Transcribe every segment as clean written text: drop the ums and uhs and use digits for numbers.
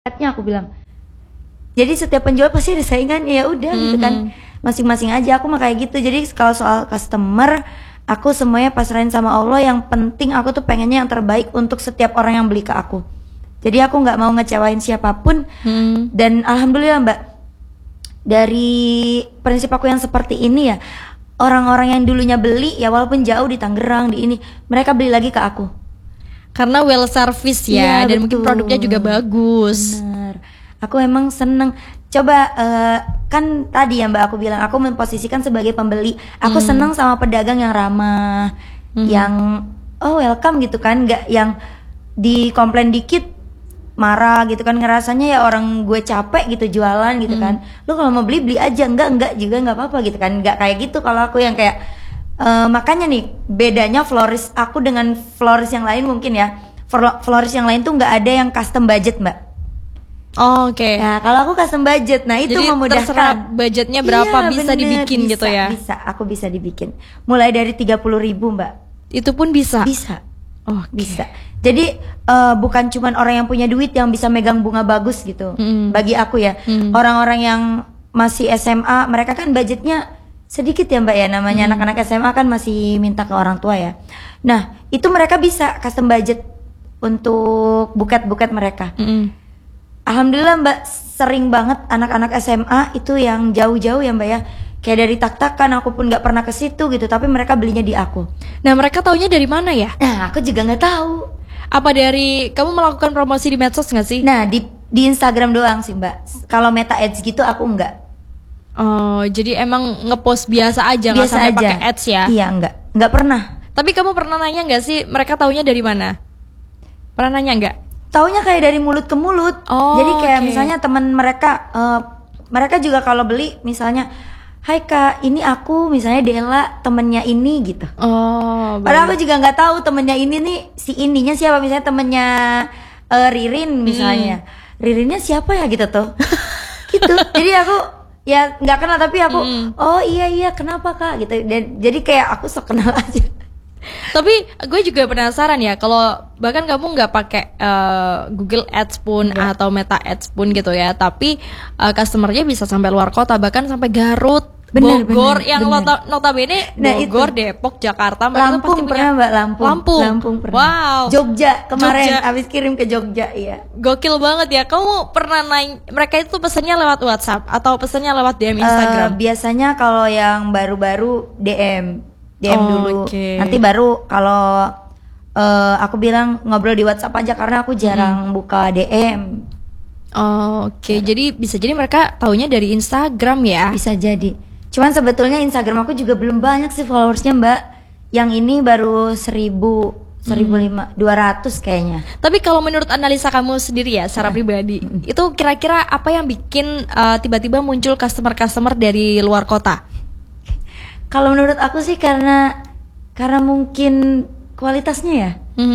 Aku bilang. Jadi setiap penjual pasti ada saingan, ya udah gitu kan. Masing-masing aja, aku mah kayak gitu. Jadi kalau soal customer, aku semuanya pasrahin sama Allah. Yang penting aku tuh pengennya yang terbaik untuk setiap orang yang beli ke aku. Jadi aku nggak mau ngecewain siapapun. Dan alhamdulillah Mbak, dari prinsip aku yang seperti ini ya, orang-orang yang dulunya beli ya walaupun jauh di Tangerang di ini, mereka beli lagi ke aku. Karena well service ya, dan mungkin produknya juga bagus. Bener. Aku emang seneng. Coba kan tadi ya Mbak aku bilang aku memposisikan sebagai pembeli. Aku seneng sama pedagang yang ramah, yang welcome gitu kan, nggak yang dikomplain dikit marah gitu kan, ngerasanya ya orang gue capek gitu jualan gitu kan. Lu kalau mau beli aja, enggak juga nggak apa-apa gitu kan. Nggak kayak gitu kalau aku yang kayak makanya nih bedanya florist aku dengan florist yang lain mungkin ya. Florist yang lain tuh nggak ada yang custom budget Mbak. Oke. Nah kalau aku custom budget, nah itu jadi memudahkan. Terserah budgetnya berapa, bisa dibikin bisa, gitu ya. Bisa, aku bisa dibikin. Mulai dari 30.000 Mbak. Itu pun bisa. Bisa. Oh bisa. Jadi bukan cuman orang yang punya duit yang bisa megang bunga bagus gitu. Bagi aku ya, orang-orang yang masih SMA, mereka kan budgetnya sedikit ya Mbak ya, namanya anak-anak SMA kan masih minta ke orang tua ya. Nah itu mereka bisa custom budget untuk buket-buket mereka. Alhamdulillah Mbak, sering banget anak-anak SMA itu yang jauh-jauh ya Mbak ya, kayak dari tak-takan, aku pun nggak pernah ke situ gitu, tapi mereka belinya di aku. Nah mereka taunya dari mana ya? Nah aku juga nggak tahu. Apa dari kamu melakukan promosi di medsos nggak sih? Nah di Instagram doang sih Mbak. Kalau Meta Ads gitu aku enggak. Oh jadi emang ngepost biasa aja, nggak Biasa sampai aja. pakai ads ya? Iya nggak pernah. Tapi kamu pernah nanya nggak sih mereka taunya dari mana? Pernah nanya nggak? Taunya kayak dari mulut ke mulut. Oh, jadi kayak oke. misalnya teman mereka, mereka juga kalau beli misalnya, hai kak, ini aku misalnya Della temennya ini gitu. Oh. Padahal aku juga nggak tahu temennya ini nih, si ininya siapa, misalnya temennya Ririn misalnya. Ririnnya siapa ya gitu tuh. Gitu. Jadi aku ya nggak kenal tapi aku oh iya kenapa kak gitu. Dan jadi kayak aku sok kenal aja. Tapi gue juga penasaran ya, kalau bahkan kamu nggak pakai Google Ads pun atau Meta Ads pun gitu ya, tapi customernya bisa sampai luar kota, bahkan sampai Garut, Bogor, yang notabene Bogor, Depok, Jakarta, Lampung pernah Mbak, Lampung pernah. Wow. Jogja kemarin abis kirim ke Jogja, iya. Gokil banget ya. Kamu pernah nanya mereka itu pesannya lewat WhatsApp atau pesannya lewat DM Instagram? Biasanya kalau yang baru-baru DM dulu. Nanti baru kalau aku bilang ngobrol di WhatsApp aja karena aku jarang buka DM. Oke. Jadi bisa jadi mereka taunya dari Instagram ya? Bisa jadi. Cuman sebetulnya Instagram aku juga belum banyak sih followersnya Mbak. Yang ini baru 1.200 kayaknya. Tapi kalau menurut analisa kamu sendiri ya, secara pribadi, itu kira-kira apa yang bikin tiba-tiba muncul customer-customer dari luar kota? Kalau menurut aku sih karena mungkin kualitasnya ya.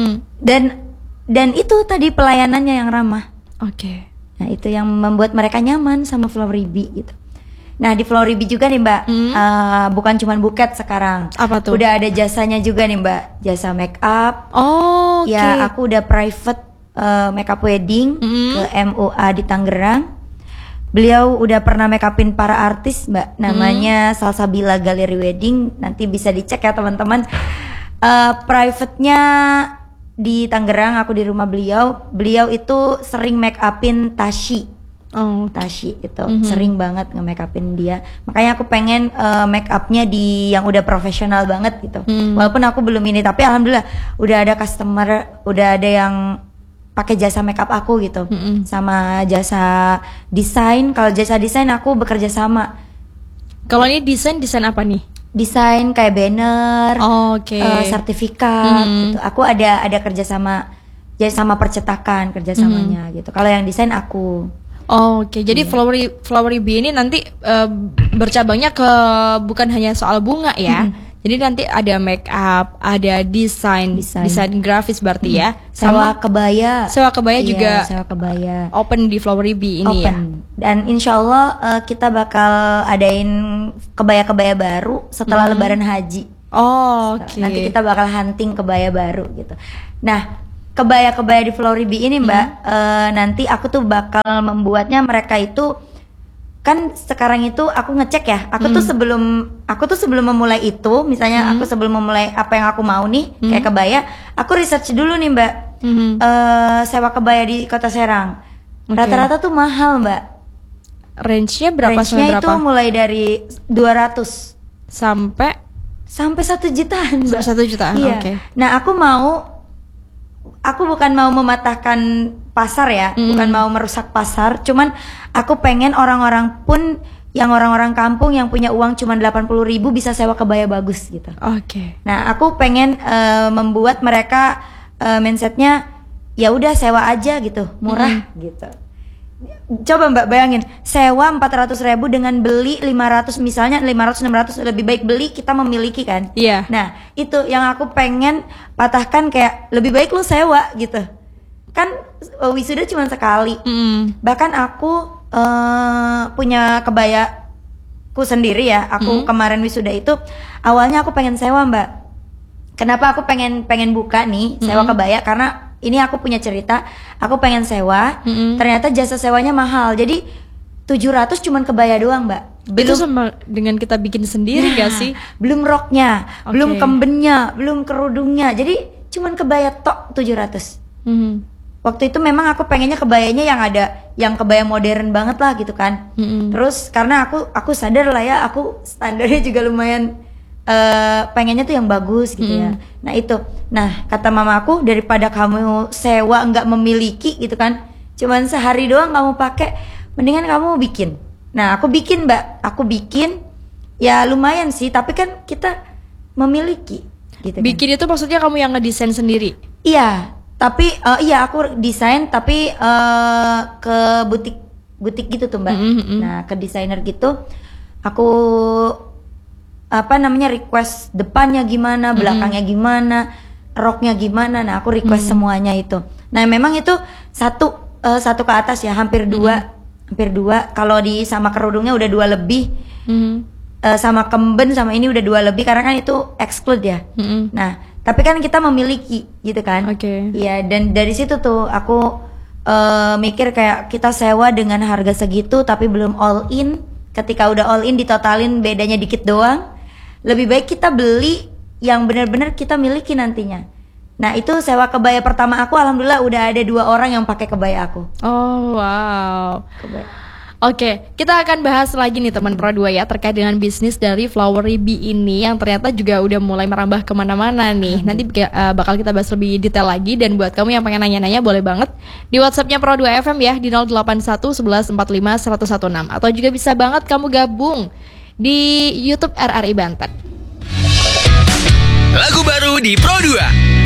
Dan itu tadi pelayanannya yang ramah. Oke. Nah itu yang membuat mereka nyaman sama Floribi gitu. Nah di Floribi juga nih Mbak, bukan cuma buket sekarang. Apa tuh? Udah ada jasanya juga nih Mbak, jasa make up. Oh, oke. Ya aku udah private makeup wedding ke MUA di Tangerang. Beliau udah pernah make upin para artis Mbak, namanya Salsabila Gallery Wedding. Nanti bisa dicek ya teman-teman. Private-nya di Tangerang, aku di rumah beliau. Beliau itu sering make upin Tashi. Tashi itu sering banget nge-make upin dia. Makanya aku pengen make upnya di yang udah profesional banget gitu. Walaupun aku belum ini, tapi alhamdulillah udah ada customer, udah ada yang pakai jasa make up aku gitu. Sama jasa desain. Kalau jasa desain aku bekerja sama. Kalau ini desain apa nih? Desain kayak banner, sertifikat gitu. Aku ada kerja sama percetakan kerjasamanya gitu. Kalau yang desain aku. Oke, jadi Flowery Bee ini nanti bercabangnya ke bukan hanya soal bunga ya. Jadi nanti ada make up, ada desain grafis berarti ya. Sewa kebaya juga. Sewa kebaya. Open di Flowery Bee ini ya. Dan insya Allah kita bakal adain kebaya-kebaya baru setelah Lebaran Haji. Oke. Nanti kita bakal hunting kebaya baru gitu. Nah kebaya-kebaya di Floribi ini Mbak, nanti aku tuh bakal membuatnya mereka itu kan sekarang itu aku ngecek ya, aku tuh sebelum memulai itu, misalnya aku sebelum memulai apa yang aku mau nih kayak kebaya, aku research dulu nih Mbak, sewa kebaya di Kota Serang. Rata-rata tuh mahal Mbak. Range-nya berapa sampai Range-nya berapa? itu mulai dari 200 Sampai 1 jutaan Mbak. 1 jutaan. Iya. Oke. Nah aku bukan mau mematahkan pasar ya, bukan mau merusak pasar, cuman aku pengen orang-orang pun yang orang-orang kampung yang punya uang cuma 80.000 bisa sewa kebaya bagus gitu. Oke. Nah aku pengen membuat mereka mindsetnya ya udah sewa aja gitu, murah gitu. Coba Mbak bayangin, sewa 400.000 dengan beli 500, misalnya 500-600, lebih baik beli kita memiliki kan. Iya. Nah itu yang aku pengen patahkan, kayak lebih baik lu sewa gitu. Kan wisuda cuma sekali. Bahkan aku punya kebayaku sendiri ya. Aku kemarin wisuda itu awalnya aku pengen sewa Mbak. Kenapa aku pengen buka nih sewa kebaya, karena ini aku punya cerita, aku pengen sewa, ternyata jasa sewanya mahal. Jadi 700 cuman kebaya doang Mbak. Itu sama dengan kita bikin sendiri gak sih? Belum roknya, belum kembennya, belum kerudungnya. Jadi cuman kebaya tok 700. Waktu itu memang aku pengennya kebayanya yang kebaya modern banget lah gitu kan. Terus karena aku sadar lah ya, aku standarnya juga lumayan pengennya tuh yang bagus gitu ya. Nah itu, kata mamaku, daripada kamu sewa nggak memiliki gitu kan, cuman sehari doang kamu pakai, mendingan kamu bikin. Nah aku bikin Mbak, ya lumayan sih, tapi kan kita memiliki gitu. Bikin itu maksudnya kamu yang ngedesain sendiri? Iya, tapi aku desain tapi ke butik gitu tuh Mbak. Nah ke desainer gitu, aku request depannya gimana, belakangnya gimana, roknya gimana. Nah aku request semuanya itu. Nah memang itu satu ke atas ya, hampir dua. Kalau sama kerudungnya udah 2 lebih, sama kemben sama ini udah 2 lebih, karena kan itu exclude ya. Nah tapi kan kita memiliki gitu kan. Iya, dan dari situ tuh aku mikir kayak kita sewa dengan harga segitu tapi belum all in. Ketika udah all in ditotalin bedanya dikit doang, lebih baik kita beli yang benar-benar kita miliki nantinya. Nah itu sewa kebaya pertama aku, alhamdulillah udah ada 2 orang yang pakai kebaya aku. Oh wow. Kebaya. Oke, kita akan bahas lagi nih teman Pro 2 ya, terkait dengan bisnis dari Floweribi ini yang ternyata juga udah mulai merambah kemana-mana nih. Nanti bakal kita bahas lebih detail lagi, dan buat kamu yang pengen nanya-nanya boleh banget di WhatsAppnya Pro 2 FM ya, di 081 11 45 116, atau juga bisa banget kamu gabung di YouTube RRI Banten. Lagu baru di Pro 2.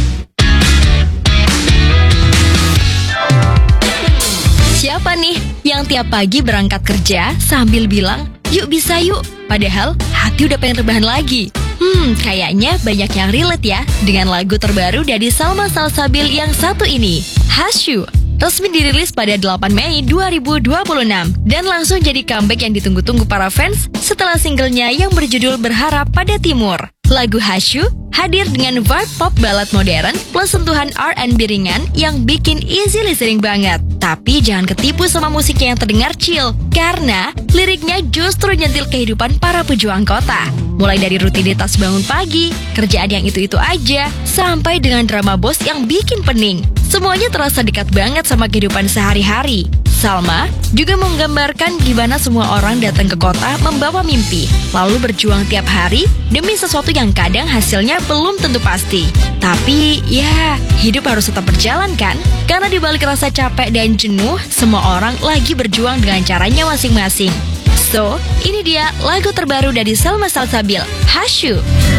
Siapa nih yang tiap pagi berangkat kerja sambil bilang, yuk bisa yuk, padahal hati udah pengen rebahan lagi? Kayaknya banyak yang relate ya dengan lagu terbaru dari Salma Salsabil yang satu ini, Hasyu. Resmi dirilis pada 8 Mei 2026 dan langsung jadi comeback yang ditunggu-tunggu para fans setelah singlenya yang berjudul Berharap Pada Timur. Lagu Hasyu hadir dengan vibe pop ballad modern plus sentuhan R&B ringan yang bikin easy listening banget. Tapi jangan ketipu sama musiknya yang terdengar chill, karena liriknya justru nyentil kehidupan para pejuang kota. Mulai dari rutinitas bangun pagi, kerjaan yang itu-itu aja, sampai dengan drama bos yang bikin pening. Semuanya terasa dekat banget sama kehidupan sehari-hari. Salma juga menggambarkan gimana semua orang datang ke kota membawa mimpi, lalu berjuang tiap hari demi sesuatu yang kadang hasilnya belum tentu pasti. Tapi ya, hidup harus tetap berjalan kan? Karena dibalik rasa capek dan jenuh, semua orang lagi berjuang dengan caranya masing-masing. So, ini dia lagu terbaru dari Salma Salsabil, Hasyu.